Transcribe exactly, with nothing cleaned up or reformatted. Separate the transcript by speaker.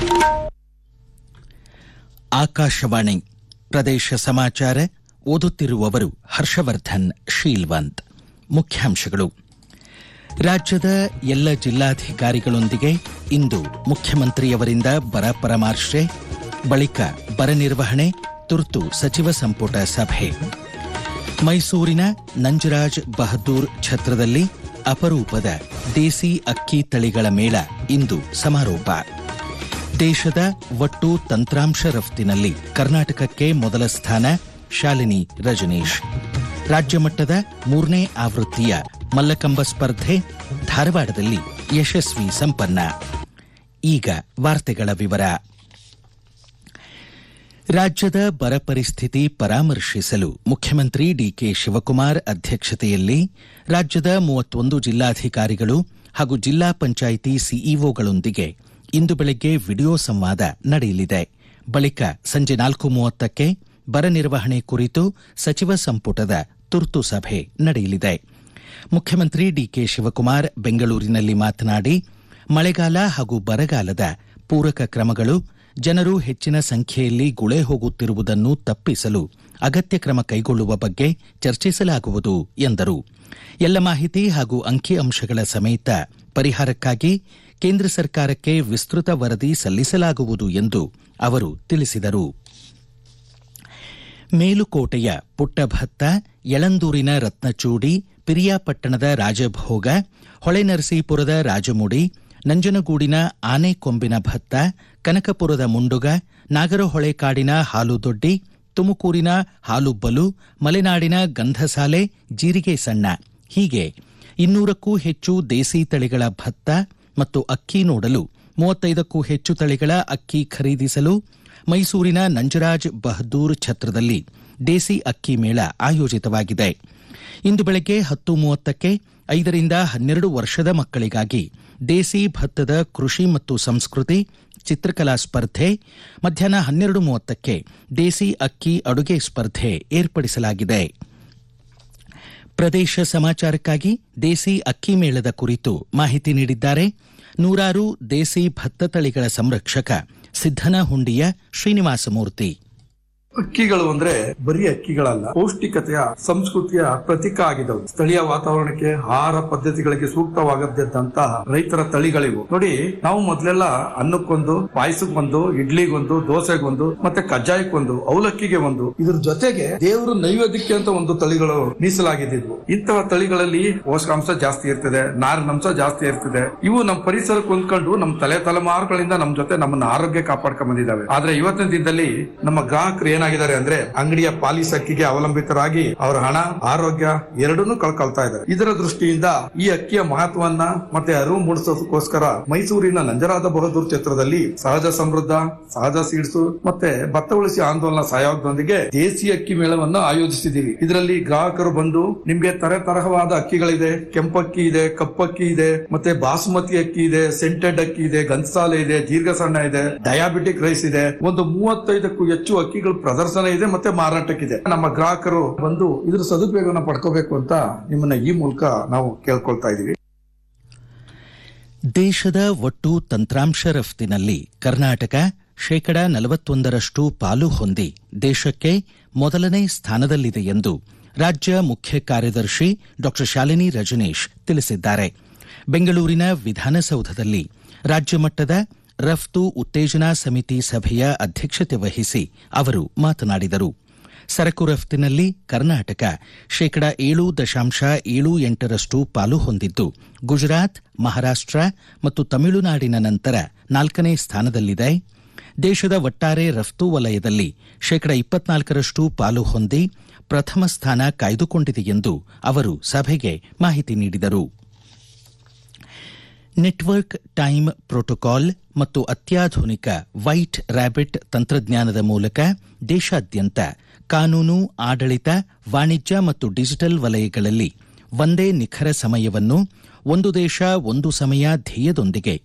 Speaker 1: ಆಕಾಶವಾಣಿ ಪ್ರದೇಶ ಸಮಾಚಾರ ಓದುತ್ತಿರುವವರು ಹರ್ಷವರ್ಧನ್ ಶೀಲ್ವಂತ್. ಮುಖ್ಯಾಂಶಗಳು. ರಾಜ್ಯದ ಎಲ್ಲ ಜಿಲ್ಲಾಧಿಕಾರಿಗಳೊಂದಿಗೆ ಇಂದು ಮುಖ್ಯಮಂತ್ರಿಯವರಿಂದ ಬರ ಪರಾಮರ್ಶೆ, ಬಳಿಕ ಬರ ನಿರ್ವಹಣೆ ತುರ್ತು ಸಚಿವ ಸಂಪುಟ ಸಭೆ. ಮೈಸೂರಿನ ನಂಜರಾಜ್ ಬಹದ್ದೂರ್ ಛತ್ರದಲ್ಲಿ ಅಪರೂಪದ ದೇಸಿ ಅಕ್ಕಿ ತಳಿಗಳ ಮೇಳ ಇಂದು ಸಮಾರೋಪ. ದೇಶದ ಒಟ್ಟು ತಂತ್ರಾಂಶ ರಫ್ತಿನಲ್ಲಿ ಕರ್ನಾಟಕಕ್ಕೆ ಮೊದಲ ಸ್ಥಾನ, ಶಾಲಿನಿ ರಜನೀಶ್. ರಾಜ್ಯ ಮಟ್ಟದ ಮೂರನೇ ಆವೃತ್ತಿಯ ಮಲ್ಲಕಂಬ ಸ್ಪರ್ಧೆ ಧಾರವಾಡದಲ್ಲಿ ಯಶಸ್ವಿ ಸಂಪನ್ನ. ಈಗ ವಾರ್ತೆಗಳ ವಿವರ. ರಾಜ್ಯದ ಬರ ಪರಿಸ್ಥಿತಿ ಪರಾಮರ್ಶಿಸಲು ಮುಖ್ಯಮಂತ್ರಿ ಡಿಕೆ ಶಿವಕುಮಾರ್ ಅಧ್ಯಕ್ಷತೆಯಲ್ಲಿ ರಾಜ್ಯದ ಮೂವತ್ತೊಂದು ಜಿಲ್ಲಾಧಿಕಾರಿಗಳು ಹಾಗೂ ಜಿಲ್ಲಾ ಪಂಚಾಯಿತಿ ಸಿಇಒಗಳೊಂದಿಗೆ ಇಂದು ಬೆಳಗ್ಗೆ ವಿಡಿಯೋ ಸಂವಾದ ನಡೆಯಲಿದೆ. ಬಳಿಕ ಸಂಜೆ ನಾಲ್ಕು ಮೂವತ್ತಕ್ಕೆ ಬರ ನಿರ್ವಹಣೆ ಕುರಿತು ಸಚಿವ ಸಂಪುಟದ ತುರ್ತು ಸಭೆ ನಡೆಯಲಿದೆ. ಮುಖ್ಯಮಂತ್ರಿ ಡಿಕೆ ಶಿವಕುಮಾರ್ ಬೆಂಗಳೂರಿನಲ್ಲಿ ಮಾತನಾಡಿ, ಮಳೆಗಾಲ ಹಾಗೂ ಬರಗಾಲದ ಪೂರಕ ಕ್ರಮಗಳು, ಜನರು ಹೆಚ್ಚಿನ ಸಂಖ್ಯೆಯಲ್ಲಿ ಗುಳೆ ಹೋಗುತ್ತಿರುವುದನ್ನು ತಪ್ಪಿಸಲು ಅಗತ್ಯ ಕ್ರಮ ಕೈಗೊಳ್ಳುವ ಬಗ್ಗೆ ಚರ್ಚಿಸಲಾಗುವುದು ಎಂದರು. ಎಲ್ಲ ಮಾಹಿತಿ ಹಾಗೂ ಅಂಕಿಅಂಶಗಳ ಸಮೇತ ಪರಿಹಾರಕ್ಕಾಗಿ ಕೇಂದ್ರ ಸರ್ಕಾರಕ್ಕೆ ವಿಸ್ತೃತ ವರದಿ ಸಲ್ಲಿಸಲಾಗುವುದು ಎಂದು ಅವರು ತಿಳಿಸಿದರು. ಮೇಲುಕೋಟೆಯ ಪುಟ್ಟಭತ್ತ, ಯಳಂದೂರಿನ ರತ್ನಚೂಡಿ, ಪಿರಿಯಾಪಟ್ಟಣದ ರಾಜಭೋಗ, ಹೊಳೆನರಸೀಪುರದ ರಾಜಮುಡಿ, ನಂಜನಗೂಡಿನ ಆನೆಕೊಂಬಿನ ಭತ್ತ, ಕನಕಪುರದ ಮುಂಡುಗ, ನಾಗರಹೊಳೆಕಾಡಿನ ಹಾಲುದೊಡ್ಡಿ, ತುಮಕೂರಿನ ಹಾಲುಬ್ಬಲು, ಮಲೆನಾಡಿನ ಗಂಧಸಾಲೆ, ಜೀರಿಗೆ ಸಣ್ಣ ಹೀಗೆ ಇನ್ನೂರಕ್ಕೂ ಹೆಚ್ಚು ದೇಸಿ ತಳಿಗಳ ಭತ್ತ ಮತ್ತು ಅಕ್ಕಿ ನೋಡಲು ಮೂವತ್ತೈದಕ್ಕೂ ಹೆಚ್ಚು ತಳಿಗಳ ಅಕ್ಕಿ ಖರೀದಿಸಲು ಮೈಸೂರಿನ ನಂಜರಾಜ್ ಬಹದ್ದೂರ್ ಛತ್ರದಲ್ಲಿ ದೇಸಿ ಅಕ್ಕಿ ಮೇಳ ಆಯೋಜಿತವಾಗಿದೆ. ಇಂದು ಬೆಳಗ್ಗೆ ಹತ್ತು ಮೂವತ್ತಕ್ಕೆ ಐದರಿಂದ ಹನ್ನೆರಡು ವರ್ಷದ ಮಕ್ಕಳಿಗಾಗಿ ದೇಸಿ ಭತ್ತದ ಕೃಷಿ ಮತ್ತು ಸಂಸ್ಕೃತಿ ಚಿತ್ರಕಲಾ ಸ್ಪರ್ಧೆ, ಮಧ್ಯಾಹ್ನ ಹನ್ನೆರಡು ಮೂವತ್ತಕ್ಕೆ ದೇಸಿ ಅಕ್ಕಿ ಅಡುಗೆ ಸ್ಪರ್ಧೆ ಏರ್ಪಡಿಸಲಾಗಿದೆ. ಪ್ರದೇಶ ಸಮಾಚಾರಕ್ಕಾಗಿ ದೇಸಿ ಅಕ್ಕಿ ಮೇಳದ ಕುರಿತು ಮಾಹಿತಿ ನೀಡಿದ್ದಾರೆ ನೂರಾರು ದೇಸಿ ಭತ್ತ ತಳಿಗಳ ಸಂರಕ್ಷಕ ಸಿದ್ದನಹುಂಡಿಯ ಶ್ರೀನಿವಾಸಮೂರ್ತಿ.
Speaker 2: ಅಕ್ಕಿಗಳು ಅಂದ್ರೆ ಬರೀ ಅಕ್ಕಿಗಳಲ್ಲ, ಪೌಷ್ಟಿಕತೆಯ ಸಂಸ್ಕೃತಿಯ ಪ್ರತೀಕ ಆಗಿದವು. ಸ್ಥಳೀಯ ವಾತಾವರಣಕ್ಕೆ, ಆಹಾರ ಪದ್ಧತಿಗಳಿಗೆ ಸೂಕ್ತವಾಗದಂತಹ ರೈತರ ತಳಿಗಳಿವು. ನೋಡಿ, ನಾವು ಮೊದಲೆಲ್ಲ ಅನ್ನಕ್ಕೊಂದು, ಪಾಯಸಕ್ಕೊಂದು, ಇಡ್ಲಿಗೊಂದು, ದೋಸೆಗೊಂದು, ಮತ್ತೆ ಕಜ್ಜಾಯಕ್ಕೊಂದು, ಅವಲಕ್ಕಿಗೆ ಒಂದು, ಇದ್ರ ಜೊತೆಗೆ ದೇವರು ನೈವೇದ್ಯಕ್ಕೆ ಅಂತ ಒಂದು ತಳಿಗಳು ಮೀಸಲಾಗಿದ್ವು. ಇಂತಹ ತಳಿಗಳಲ್ಲಿ ಪೋಷಕಾಂಶ ಜಾಸ್ತಿ ಇರ್ತದೆ, ನಾರಿನಂಶ ಜಾಸ್ತಿ ಇರ್ತದೆ. ಇವು ನಮ್ಮ ಪರಿಸರಕ್ಕೆ ಹೊಂದ್ಕೊಂಡು ನಮ್ಮ ತಲೆ ತಲೆಮಾರುಗಳಿಂದ ನಮ್ಮ ಜೊತೆ ನಮ್ಮನ್ನ ಆರೋಗ್ಯ ಕಾಪಾಡ್ಕೊಂಡ್ ಬಂದಿದ್ದಾವೆ. ಆದ್ರೆ ಇವತ್ತಿನ ದಿನದಲ್ಲಿ ನಮ್ಮ ಗ್ರಾಹಕರು ಏನಾಗಿದ್ದಾರೆ ಅಂದ್ರೆ ಅಂಗಡಿಯ ಪಾಲಿಸ್ ಅಕ್ಕಿಗೆ ಅವಲಂಬಿತರಾಗಿ ಅವರ ಹಣ, ಆರೋಗ್ಯ ಎರಡನ್ನೂ ಕಳ್ಕೊಳ್ತಾ ಇದ್ದಾರೆ. ಇದರ ದೃಷ್ಟಿಯಿಂದ ಈ ಅಕ್ಕಿಯ ಮಹತ್ವವನ್ನ ಮತ್ತೆ ಅರಿವು ಮೂಡಿಸೋದಕ್ಕೋಸ್ಕರ ಮೈಸೂರಿನ ನಂಜರಾದ ಬಹದ್ದೂರ್ ಕ್ಷೇತ್ರದಲ್ಲಿ ಸಹಜ ಸಮೃದ್ಧ, ಸಹಜ ಸೀಡ್ಸು ಮತ್ತೆ ಭತ್ತ ಉಳಿಸಿ ಆಂದೋಲನ ಸಹಯೋಗದೊಂದಿಗೆ ದೇಸಿ ಅಕ್ಕಿ ಮೇಳವನ್ನು ಆಯೋಜಿಸಿದ್ದೀವಿ. ಇದರಲ್ಲಿ ಗ್ರಾಹಕರು ಬಂದು ನಿಮ್ಗೆ ತರ ತರಹವಾದ ಅಕ್ಕಿಗಳಿದೆ, ಕೆಂಪಕ್ಕಿ ಇದೆ, ಕಪ್ಪಕ್ಕಿ ಇದೆ, ಮತ್ತೆ ಬಾಸುಮತಿ ಅಕ್ಕಿ ಇದೆ, ಸೆಂಟೆಡ್ ಅಕ್ಕಿ ಇದೆ, ಗಂಧಸಾಲೆ ಇದೆ, ಜೀರಿಗೆ ಸಣ್ಣ ಇದೆ, ಡಯಾಬಿಟಿಕ್ ರೈಸ್ ಇದೆ, ಒಂದು ಮೂವತ್ತೈದಕ್ಕೂ ಹೆಚ್ಚು ಅಕ್ಕಿಗಳು ಪ್ರದರ್ಶನ ಇದೆ ಮತ್ತೆ ಮಾರಾಟಕ್ಕಿದೆ. ನಮ್ಮ ಗ್ರಾಹಕರು ಬಂದು ಇದ್ರ ಸದುಪಯೋಗವನ್ನು ಪಡ್ಕೋಬೇಕು ಅಂತ ನಿಮ್ಮನ್ನ ಈ ಮೂಲಕ ನಾವು ಕೇಳ್ಕೊಳ್ತಾ ಇದ್ದೀವಿ.
Speaker 1: ದೇಶದ ಒಟ್ಟು ತಂತ್ರಾಂಶ ರಫ್ತಿನಲ್ಲಿ ಕರ್ನಾಟಕ ಶೇಕಡಾ ನಲವತ್ತೊಂದರಷ್ಟು ಪಾಲು ಹೊಂದಿ ದೇಶಕ್ಕೆ ಮೊದಲನೇ ಸ್ಥಾನದಲ್ಲಿದೆ ಎಂದು ರಾಜ್ಯ ಮುಖ್ಯ ಕಾರ್ಯದರ್ಶಿ ಡಾ ಶಾಲಿನಿ ರಜನೀಶ್ ತಿಳಿಸಿದ್ದಾರೆ. ಬೆಂಗಳೂರಿನ ವಿಧಾನಸೌಧದಲ್ಲಿ ರಾಜ್ಯ ಮಟ್ಟದ ರಫ್ತು ಉತ್ತೇಜನಾ ಸಮಿತಿ ಸಭೆಯ ಅಧ್ಯಕ್ಷತೆ ವಹಿಸಿ ಅವರು ಮಾತನಾಡಿದರು. ಸರಕು ರಫ್ತಿನಲ್ಲಿ ಕರ್ನಾಟಕ ಶೇಕಡಾ ಏಳು ದಶಾಂಶ ಏಳು ಎಂಟರಷ್ಟು ಪಾಲು ಹೊಂದಿದ್ದು ಗುಜರಾತ್, ಮಹಾರಾಷ್ಟ್ರ ಮತ್ತು ತಮಿಳುನಾಡಿನ ನಂತರ ನಾಲ್ಕನೇ ಸ್ಥಾನದಲ್ಲಿದೆ. ದೇಶದ ಒಟ್ಟಾರೆ ರಫ್ತು ವಲಯದಲ್ಲಿ ಶೇಕಡಾ ಇಪ್ಪತ್ನಾಲ್ಕರಷ್ಟು ಪಾಲು ಹೊಂದಿ ಪ್ರಥಮ ಸ್ಥಾನ ಕಾಯ್ದುಕೊಂಡಿದೆ ಎಂದು ಅವರು ಸಭೆಗೆ ಮಾಹಿತಿ ನೀಡಿದರು. ನೆಟ್ವರ್ಕ್ ಟೈಮ್ ಪ್ರೋಟೋಕಾಲ್ ಮತ್ತು ಅತ್ಯಾಧುನಿಕ ವೈಟ್ ರ್ಯಾಬಿಟ್ ತಂತ್ರಜ್ಞಾನದ ಮೂಲಕ ದೇಶಾದ್ಯಂತ ಕಾನೂನು, ಆಡಳಿತ, ವಾಣಿಜ್ಯ ಮತ್ತು ಡಿಜಿಟಲ್ ವಲಯಗಳಲ್ಲಿ ಒಂದೇ ನಿಖರ ಸಮಯವನ್ನು ಒಂದು ದೇಶ ಒಂದು ಸಮಯ ಧ್ಯೇಯದೊಂದಿಗೆ